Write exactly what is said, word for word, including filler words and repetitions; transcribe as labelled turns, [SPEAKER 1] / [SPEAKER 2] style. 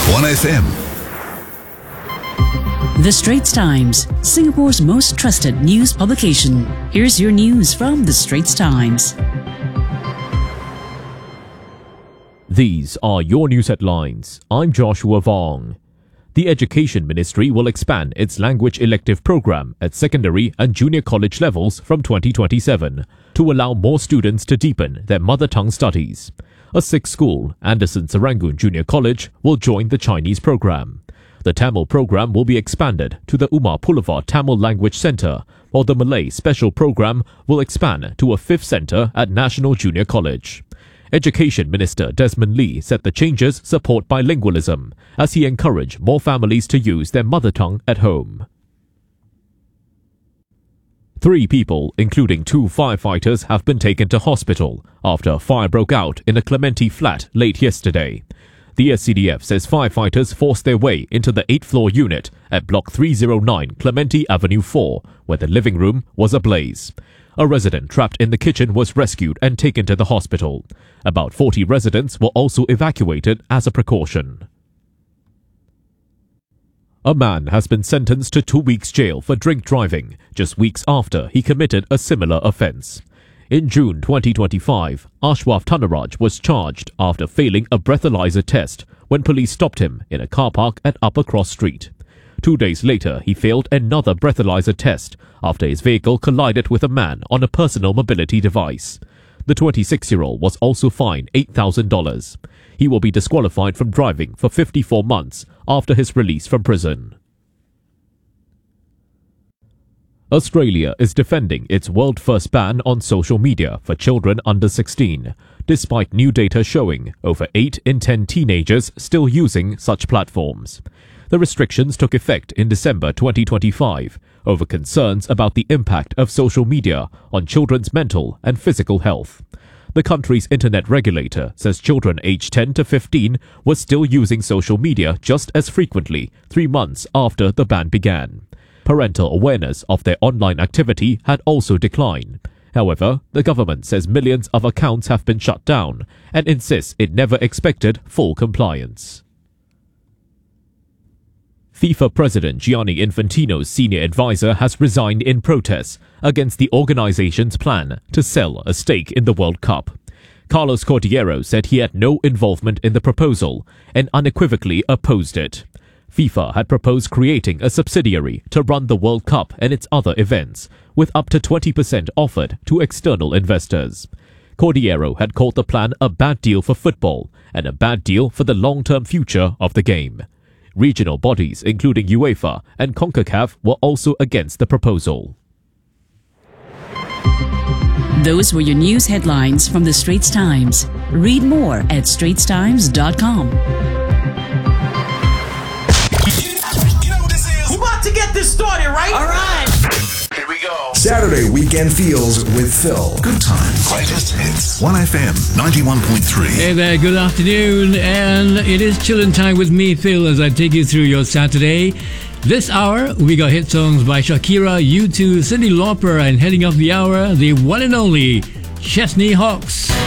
[SPEAKER 1] one F M.
[SPEAKER 2] The Straits Times, Singapore's most trusted news publication. Here's your news from The Straits Times.
[SPEAKER 3] These are your news headlines. I'm Joshua Vong. The Education Ministry will expand its language elective program at secondary and junior college levels from twenty twenty-seven to allow more students to deepen their mother tongue studies. A sixth school, Anderson Serangoon Junior College, will join the Chinese program. The Tamil program will be expanded to the Umar Pulavar Tamil Language Centre, while the Malay Special Program will expand to a fifth centre at National Junior College. Education Minister Desmond Lee said the changes support bilingualism, as he encouraged more families to use their mother tongue at home. Three people, including two firefighters, have been taken to hospital after a fire broke out in a Clementi flat late yesterday. The S C D F says firefighters forced their way into the eighth floor unit at Block three oh nine Clementi Avenue four, where the living room was ablaze. A resident trapped in the kitchen was rescued and taken to the hospital. About forty residents were also evacuated as a precaution. A man has been sentenced to two weeks jail for drink driving, just weeks after he committed a similar offence. In June twenty twenty-five, Ashwaf Tanaraj was charged after failing a breathalyzer test when police stopped him in a car park at Upper Cross Street. Two days later, he failed another breathalyzer test after his vehicle collided with a man on a personal mobility device. The twenty-six-year-old was also fined eight thousand dollars. He will be disqualified from driving for fifty-four months after his release from prison. Australia is defending its world-first ban on social media for children under sixteen, despite new data showing over eight in ten teenagers still using such platforms. The restrictions took effect in December twenty twenty-five over concerns about the impact of social media on children's mental and physical health. The country's internet regulator says children aged ten to fifteen were still using social media just as frequently three months after the ban began. Parental awareness of their online activity had also declined. However, the government says millions of accounts have been shut down and insists it never expected full compliance. FIFA President Gianni Infantino's senior advisor has resigned in protest against the organization's plan to sell a stake in the World Cup. Carlos Cordeiro said he had no involvement in the proposal and unequivocally opposed it. FIFA had proposed creating a subsidiary to run the World Cup and its other events, with up to twenty percent offered to external investors. Cordeiro had called the plan a bad deal for football and a bad deal for the long-term future of the game. Regional bodies, including UEFA and CONCACAF, were also against the proposal.
[SPEAKER 2] Those were your news headlines from The Straits Times. Read more at straits times dot com.
[SPEAKER 4] To get this started, right?
[SPEAKER 5] All right.
[SPEAKER 1] Here we go.
[SPEAKER 6] Saturday Weekend Feels with Phil.
[SPEAKER 1] Good times. Greatest hits. one F M ninety-one point three.
[SPEAKER 5] Hey there, good afternoon. And it is chillin' time with me, Phil, as I take you through your Saturday. This hour, we got hit songs by Shakira, U two, Cyndi Lauper, and heading off the hour, the one and only Chesney Hawks.